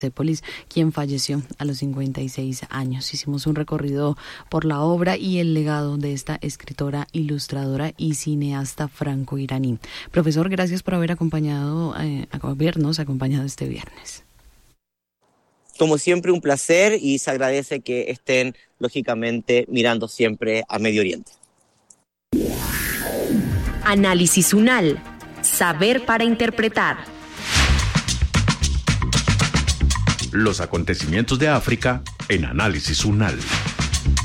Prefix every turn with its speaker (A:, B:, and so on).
A: Persépolis, quien falleció a los 56 años. Hicimos un recorrido por la obra y el legado de esta escritora, ilustradora y cineasta franco-iraní. Profesor, gracias por habernos acompañado este viernes.
B: Como siempre, un placer, y se agradece que estén, lógicamente, mirando siempre a Medio Oriente.
C: Análisis UNAL. Saber para interpretar.
D: Los acontecimientos de África en Análisis UNAL.